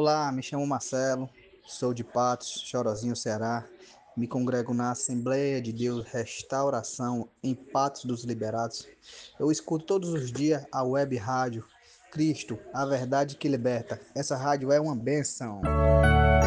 Olá, me chamo Marcelo, sou de Patos, Chorozinho, Ceará. Me congrego na Assembleia de Deus Restauração em Patos dos Liberados. Eu escuto todos os dias a web rádio Cristo, a verdade que liberta. Essa rádio é uma bênção.